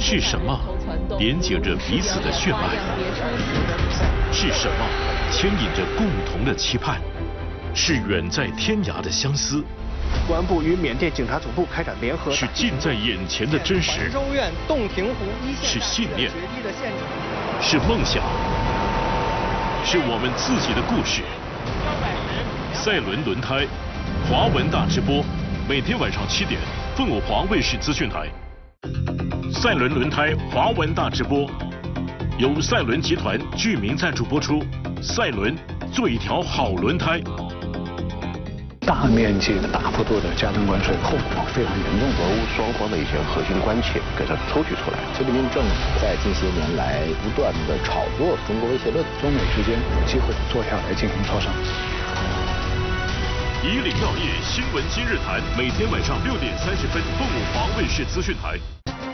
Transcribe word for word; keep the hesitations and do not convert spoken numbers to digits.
是什么连接着彼此的血脉？是什么牵引着共同的期盼？是远在天涯的相思。 公安部与缅甸警察总部开展联合。 是近在眼前的真实。 州院洞庭湖一线。 是信念。是梦想。是我们自己的故事。赛伦轮胎，华文大直播，每天晚上七点，凤凰卫视资讯台。赛伦轮胎华文大直播，由赛伦集团居民赞助播出。赛伦做一条好轮胎。 大面积的、大幅度的加征关税，后果非常严重。 俄乌双方的一些核心关切给它抽取出来。 习近平政府在近些年来不断的炒作中国威胁论， 中美之间有机会坐下来进行磋商。 以岭药业新闻今日谈，每天晚上六点三十分，凤凰卫视资讯台。